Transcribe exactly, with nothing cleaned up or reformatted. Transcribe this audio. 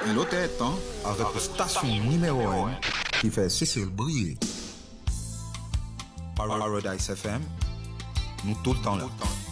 Et l'autre est temps avec la station numéro un qui fait Cécile briller. Paradise F M, nous tout le temps là.